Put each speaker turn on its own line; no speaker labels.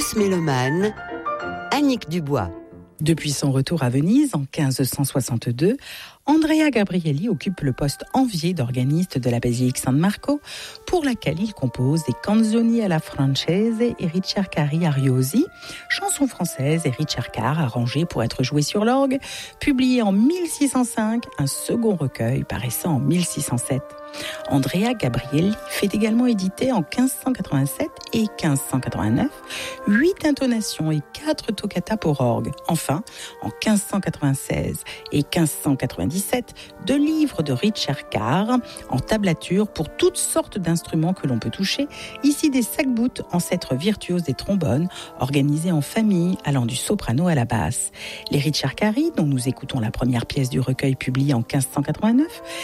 Tous mélomanes, Annick Dubois.
Depuis son retour à Venise en 1562, Andrea Gabrieli occupe le poste envié d'organiste de la basilique San Marco, pour laquelle il compose des canzoni alla francese et ricercari ariosi, chansons françaises et ricercar arrangées pour être jouées sur l'orgue, publié en 1605, un second recueil paraissant en 1607. Andrea Gabrieli fait également éditer en 1587 et 1589 8 intonations et 4 toccatas pour orgue. Enfin, en 1596 et 1597, 2 livres de ricercar en tablature pour toutes sortes d'instruments que l'on peut toucher, ici des sac-boutes, ancêtres virtuoses des trombones, organisés en famille, allant du soprano à la basse. Les ricercari, dont nous écoutons la première pièce du recueil publié en 1589,